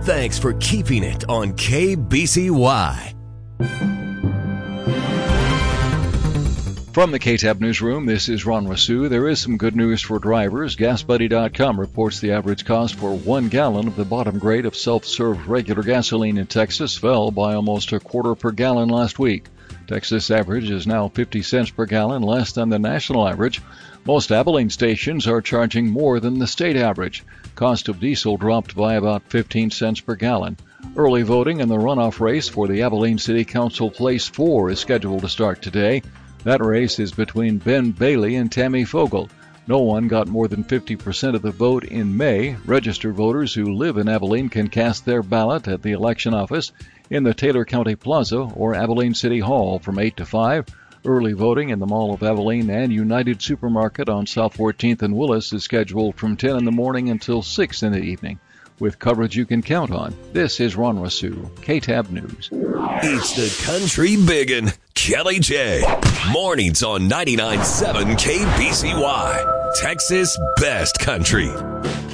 Thanks for keeping it on KBCY. From the KTAB newsroom, this is Ron Wasu. There is some good news for drivers. GasBuddy.com reports the average cost for 1 gallon of the bottom grade of self-serve regular gasoline in Texas fell by almost a quarter per gallon last week. Texas average is now 50 cents per gallon, less than the national average. Most Abilene stations are charging more than the state average. Cost of diesel dropped by about 15 cents per gallon. Early voting in the runoff race for the Abilene City Council Place 4 is scheduled to start today. That race is between Ben Bailey and Tammy Fogel. No one got more than 50% of the vote in May. Registered voters who live in Abilene can cast their ballot at the election office in the Taylor County Plaza or Abilene City Hall from 8 to 5. Early voting in the Mall of Abilene and United Supermarket on South 14th and Willis is scheduled from 10 in the morning until 6 in the evening. With coverage you can count on, this is Ron Wasu, KTAB News. It's the Country Biggin', Kelly J. Mornings on 99.7 KBCY, Texas Best Country.